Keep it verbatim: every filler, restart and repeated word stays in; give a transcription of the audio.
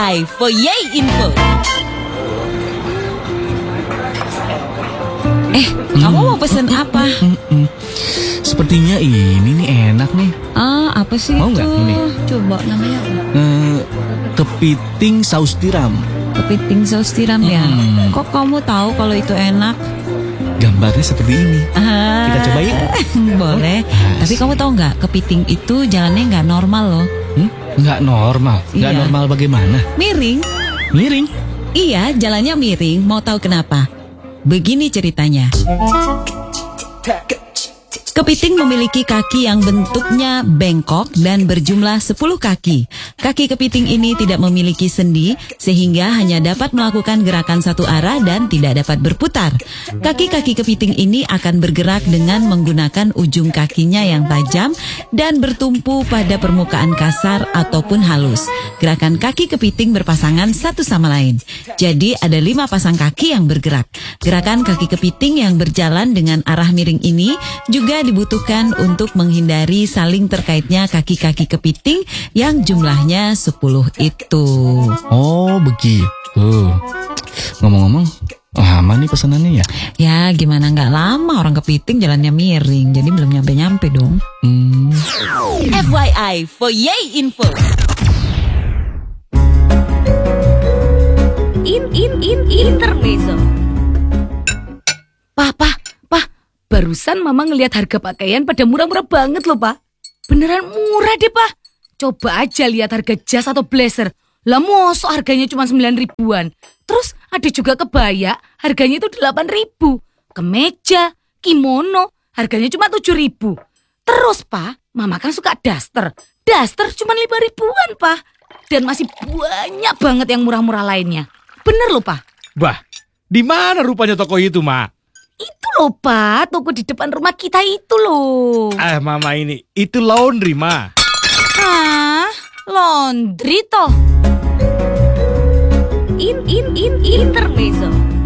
I for Yay Info. Eh, hmm. kamu mau pesen apa? Hmm, hmm. Sepertinya ini nih enak nih. Ah, apa sih mau itu? Mau nggak ini? Coba namanya apa? Uh, kepiting saus tiram. Kepiting saus tiram hmm. ya? Kok kamu tahu kalau itu enak? Gambarnya seperti ini. Ah, kita coba yuk. Boleh. Oh, tapi kamu tahu nggak, kepiting itu jalannya nggak normal loh. Hmm? Nggak normal? Nggak iya. normal bagaimana? Miring. Miring? Iya, jalannya miring. Mau tahu kenapa? Begini ceritanya. Kepiting memiliki kaki yang bentuknya bengkok dan berjumlah sepuluh kaki. Kaki kepiting ini tidak memiliki sendi sehingga hanya dapat melakukan gerakan satu arah dan tidak dapat berputar. Kaki-kaki kepiting ini akan bergerak dengan menggunakan ujung kakinya yang tajam dan bertumpu pada permukaan kasar ataupun halus. Gerakan kaki kepiting berpasangan satu sama lain. Jadi ada lima pasang kaki yang bergerak. Gerakan kaki kepiting yang berjalan dengan arah miring ini juga dibutuhkan untuk menghindari saling terkaitnya kaki-kaki kepiting yang jumlahnya sepuluh itu. Oh, begitu. Ngomong-ngomong, lama nih pesanannya ya? Ya, gimana nggak lama, orang kepiting jalannya miring, jadi belum nyampe-nyampe dong. Hmm. F Y I for Yay Info. In in in intermezzo. Papa, barusan mama ngelihat harga pakaian pada murah-murah banget loh, Pak. Beneran murah deh, Pak. Coba aja lihat harga jas atau blazer. Lah mosok harganya cuma sembilan ribuan. Terus ada juga kebaya, harganya itu delapan ribu. Kemeja, kimono, harganya cuma tujuh ribu. Terus, Pak, mama kan suka daster. Daster cuma lima ribuan, Pak. Dan masih banyak banget yang murah-murah lainnya. Bener loh, Pak. Bah, di mana rupanya toko itu, Ma? Itu loh, Pak, toko di depan rumah kita itu loh. Ah, Mama ini, itu laundry, Ma. Hah? Laundry toh? In, in, in, intermezzo.